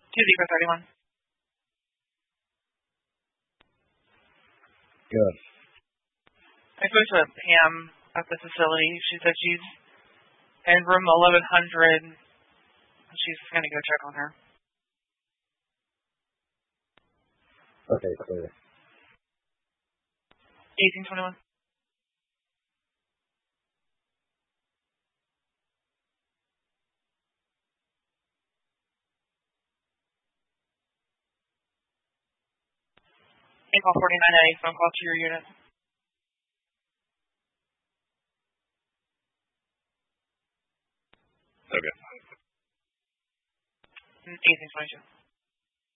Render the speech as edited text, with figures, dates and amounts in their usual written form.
2-0-31. Good. I spoke to Pam at the facility. She said she's in room 1100. She's going to go check on her. Okay, clear. 1821. Call 49A, phone call to your unit. Okay. 1822.